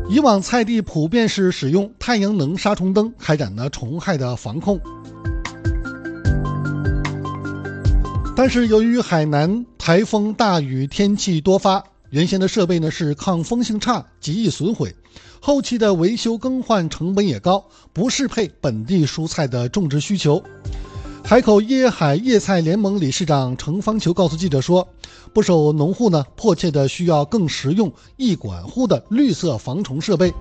以往菜地普遍是使用太阳能杀虫灯开展了虫害的防控，但是由于海南台风大雨天气多发，原先的设备呢是抗风性差，极易损毁，后期的维修更换成本也高，不适配本地蔬菜的种植需求。海口椰海叶菜联盟理事长程方球告诉记者说，不少农户呢迫切的需要更实用、易管护的绿色防虫设备。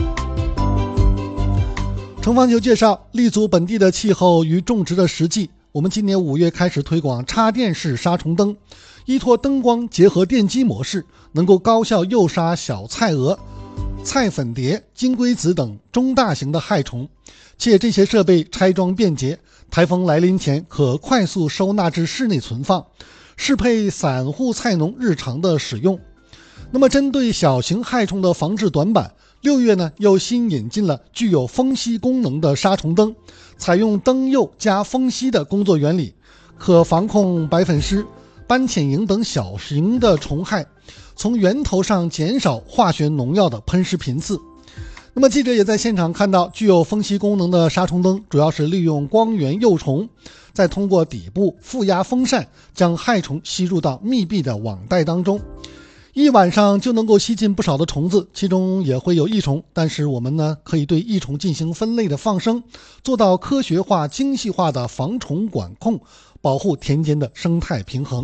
程方球介绍，立足本地的气候与种植的实际，我们今年5月开始推广插电式杀虫灯，依托灯光结合电机模式，能够高效诱杀小菜蛾、菜粉蝶、金龟子等中大型的害虫，且这些设备拆装便捷，台风来临前可快速收纳至室内存放，适配散户菜农日常的使用。那么针对小型害虫的防治短板，6月呢又新引进了具有蜂吸功能的杀虫灯，采用灯釉加蜂吸的工作原理，可防控白粉虱、斑潜蝇等小型的虫害，从源头上减少化学农药的喷施频次。那么记者也在现场看到，具有蜂吸功能的杀虫灯主要是利用光源诱虫，再通过底部负压风扇将害虫吸入到密闭的网袋当中，一晚上就能够吸进不少的虫子，其中也会有益虫，但是我们呢可以对益虫进行分类的放生，做到科学化、精细化的防虫管控，保护田间的生态平衡。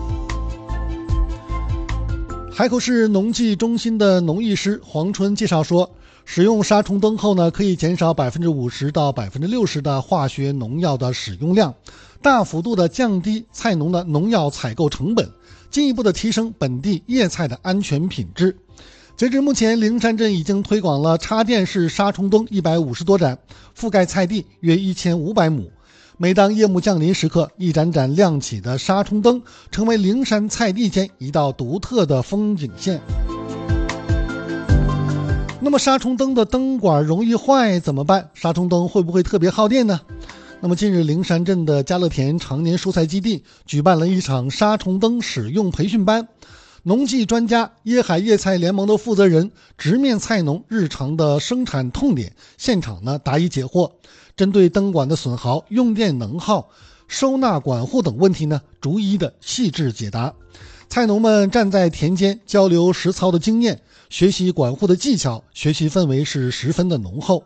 海口市农技中心的农艺师黄春介绍说，使用杀虫灯后呢，可以减少 50%到 60% 的化学农药的使用量，大幅度的降低菜农的农药采购成本，进一步的提升本地叶菜的安全品质。截至目前，灵山镇已经推广了插电式杀虫灯150多盏，覆盖菜地约1500亩。每当夜幕降临时刻，一盏盏亮起的杀虫灯成为灵山菜地间一道独特的风景线。那么杀虫灯的灯管容易坏怎么办？杀虫灯会不会特别耗电呢？那么近日，灵山镇的家乐田常年蔬菜基地举办了一场杀虫灯使用培训班，农技专家、椰海叶菜联盟的负责人直面菜农日常的生产痛点，现场呢答疑解惑，针对灯管的损耗、用电能耗、收纳管护等问题呢，逐一的细致解答。菜农们站在田间交流实操的经验，学习管护的技巧，学习氛围是十分的浓厚。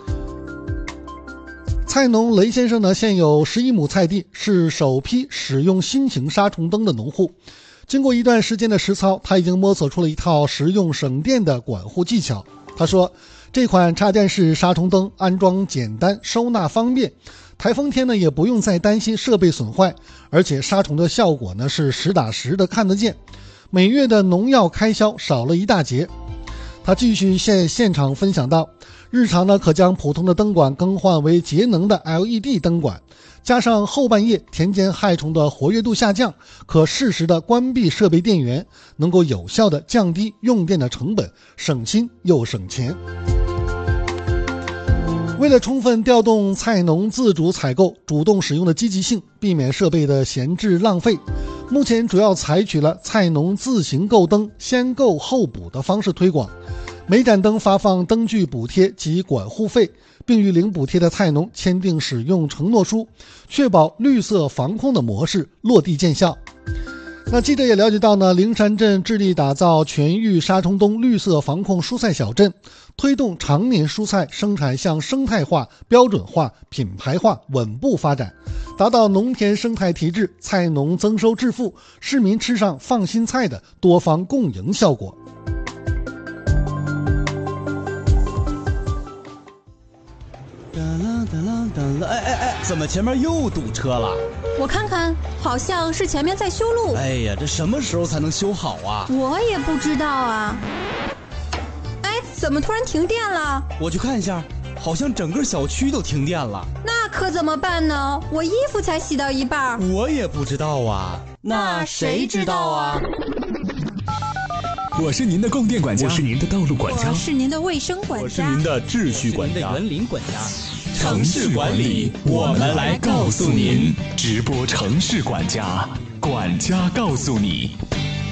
菜农雷先生呢，现有11亩菜地，是首批使用新型杀虫灯的农户。经过一段时间的实操，他已经摸索出了一套实用省电的管护技巧。他说，这款插电式杀虫灯安装简单，收纳方便，台风天呢也不用再担心设备损坏，而且杀虫的效果呢是实打实的看得见，每月的农药开销少了一大截。他继续现场分享到，日常呢可将普通的灯管更换为节能的 LED 灯管，加上后半夜田间害虫的活跃度下降，可适时的关闭设备电源，能够有效的降低用电的成本，省心又省钱。为了充分调动菜农自主采购、主动使用的积极性，避免设备的闲置浪费，目前主要采取了菜农自行购灯、先购后补的方式推广，每盏灯发放灯具补贴及管护费，并与领补贴的菜农签订使用承诺书，确保绿色防控的模式落地见效。那记者也了解到呢，灵山镇致力打造全域杀虫灯绿色防控蔬菜小镇，推动常年蔬菜生产向生态化、标准化、品牌化稳步发展，达到农田生态提质、菜农增收致富、市民吃上放心菜的多方共赢效果。 哎，怎么前面又堵车了？ 我看看，好像是前面在修路。 哎呀，这什么时候才能修好啊？ 我也不知道啊。哎，怎么突然停电了？ 我去看一下，好像整个小区都停电了。 那可怎么办呢？我衣服才洗到一半。 我也不知道啊。 那谁知道啊？ 我是您的供电管家，我是您的道路管家， 我是您的卫生管家， 我是您的秩序管家， 园林管家。 城市管理，我们来告诉您。直播城市管家，管家告诉你。